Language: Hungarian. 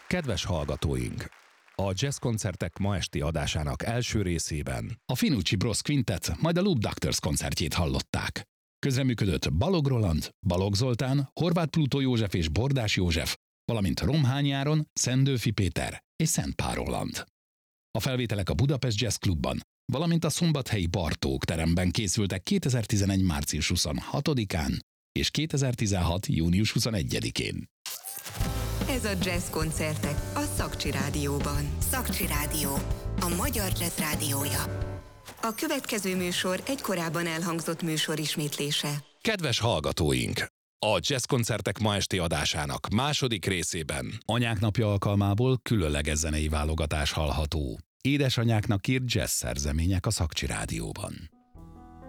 Kedves hallgatóink! A jazzkoncertek ma esti adásának első részében a Finucci Bros Quintet, majd a Loop Doctors koncertjét hallották. Közreműködött Balog Roland, Balogh Zoltán, Horváth Plutó József és Bordás József, valamint Romhány Áron, Szendőfi Péter és Szent Pál Roland. A felvételek a Budapest Jazz Clubban, valamint a szombathelyi Bartók teremben készültek 2011. március 26-án és 2016. június 21-én. Ez a Jazz koncertek a Szakcsi Rádióban. Szakcsi Rádió, a magyar jazz rádiója. A következő műsor egy korábban elhangzott műsor ismétlése. kedves hallgatóink! A jazzkoncertek ma esti adásának második részében Anyák napja alkalmából különleges zenei válogatás hallható. Édesanyáknak írt jazz szerzemények a Szakcsi Rádióban.